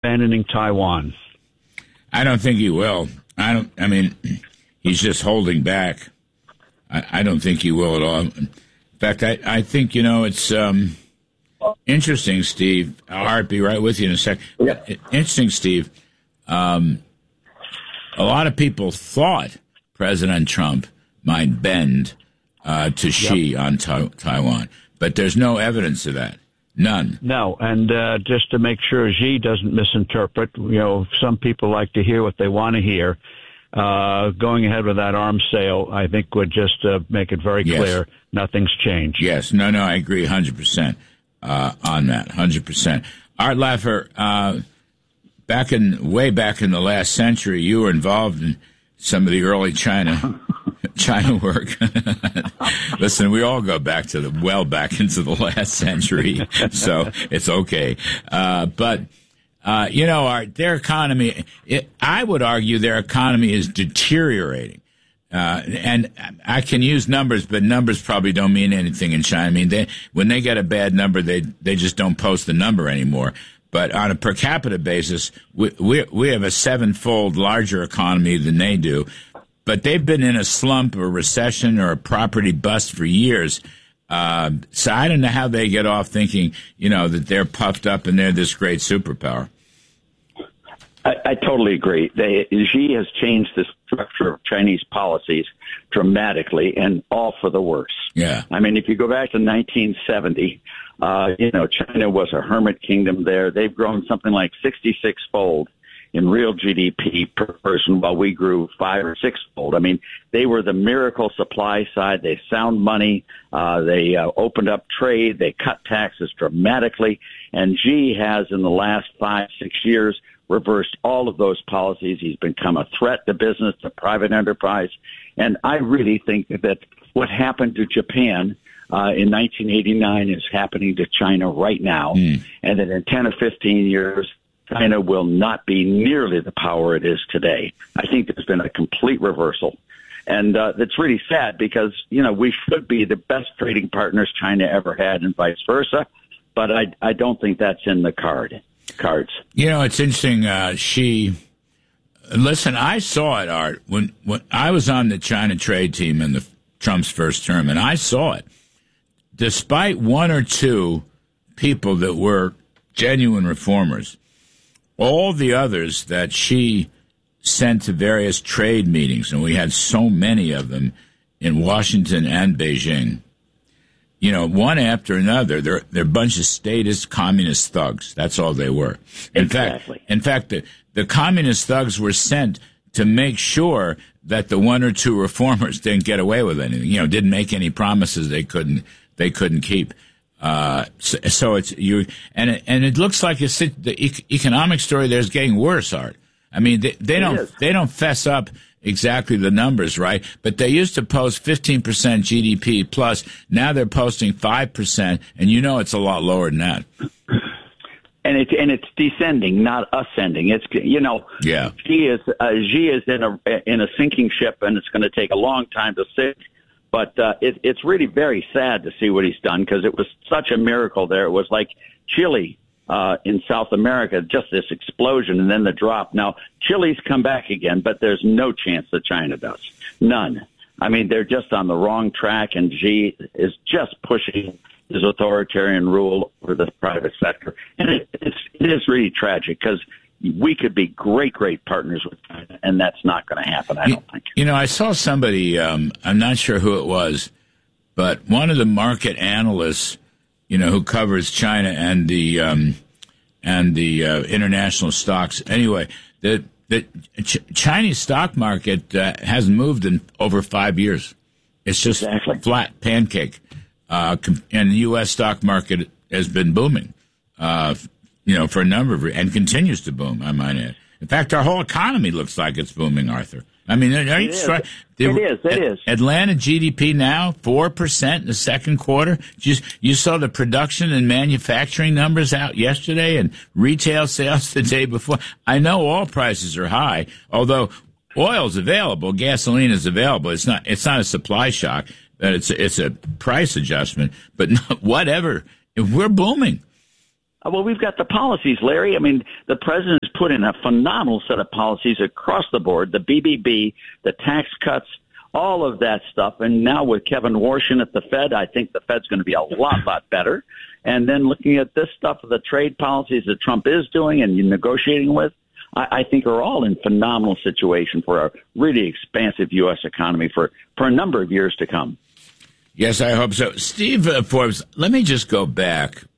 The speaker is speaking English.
abandoning Taiwan? I don't think he will. I mean, he's just holding back. I don't think he will at all. In fact, I think, it's interesting, Steve. I'll be right with you in a second. Yeah. Interesting, Steve. A lot of people thought President Trump might bend to Xi on Taiwan, but there's no evidence of that. None. No, and just to make sure Xi doesn't misinterpret, some people like to hear what they want to hear. Going ahead with that arms sale, I think, would just make it very clear nothing's changed. Yes, no, I agree 100% on that, 100%. Art Laffer, way back in the last century, you were involved in some of the early China work. Listen, we all go back back into the last century, so it's okay. But their economy, I would argue their economy is deteriorating. And I can use numbers, but numbers probably don't mean anything in China. I mean, when they get a bad number, they just don't post the number anymore. But on a per capita basis, we have a 7-fold larger economy than they do. But they've been in a slump or recession or a property bust for years. So I don't know how they get off thinking, that they're puffed up and they're this great superpower. I totally agree. Xi has changed the structure of Chinese policies dramatically, and all for the worse. Yeah. I mean, if you go back to 1970, China was a hermit kingdom there. They've grown something like 66-fold in real GDP per person, while we grew 5 or 6-fold. I mean, they were the miracle supply side. They found money. They opened up trade. They cut taxes dramatically. And Xi has, in the last 5, 6 years, reversed all of those policies. He's become a threat to business, to private enterprise. And I really think that what happened to Japan in 1989 is happening to China right now. And that in 10 or 15 years, China will not be nearly the power it is today. I think there's been a complete reversal. And that's really sad because, we should be the best trading partners China ever had and vice versa. But I don't think that's in the cards. It's interesting. Listen, I saw it, Art, when I was on the China trade team in Trump's first term, and I saw it. Despite one or two people that were genuine reformers, all the others that she sent to various trade meetings, and we had so many of them in Washington and Beijing, one after another, they're a bunch of statist communist thugs. That's all they were. In fact, the communist thugs were sent to make sure that the one or two reformers didn't get away with anything. Didn't make any promises they couldn't keep. So it's you, and it looks like the economic story there is getting worse, Art. I mean, they don't fess up exactly the numbers, right? But they used to post 15% GDP plus. Now they're posting 5%, and it's a lot lower than that. And it's descending, not ascending. It's Xi is in a sinking ship, and it's going to take a long time to sink. But it's really very sad to see what he's done because it was such a miracle there. It was like Chile in South America, just this explosion and then the drop. Now, Chile's come back again, but there's no chance that China does. None. I mean, they're just on the wrong track, and Xi is just pushing his authoritarian rule over the private sector. And it is really tragic because we could be great partners with China, and that's not going to happen, I don't think. I saw somebody, I'm not sure who it was, but one of the market analysts, who covers China and the international stocks. Anyway, the Chinese stock market hasn't moved in over 5 years. It's just flat pancake. And the U.S. stock market has been booming, for a number of and continues to boom, I might add. In fact, our whole economy looks like it's booming, Arthur. I mean, it is. Atlanta GDP now 4% in the second quarter. You saw the production and manufacturing numbers out yesterday, and retail sales the day before. I know oil prices are high, although oil's available, gasoline is available. It's not a supply shock. It's a price adjustment. But whatever, if we're booming. Well, we've got the policies, Larry. I mean, the president has put in a phenomenal set of policies across the board, the BBB, the tax cuts, all of that stuff. And now with Kevin Warshing at the Fed, I think the Fed's going to be a lot better. And then looking at this stuff, the trade policies that Trump is doing and negotiating with, I think are all in phenomenal situation for a really expansive U.S. economy for a number of years to come. Yes, I hope so. Steve Forbes, let me just go back